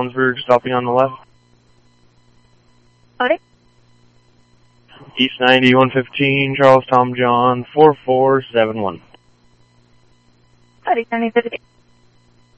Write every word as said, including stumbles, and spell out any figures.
Hollinsburg, stopping on the left. Howdy. East ninety, one fifteen, Charles Tom John, four four seven one. Howdy, ninety fifty.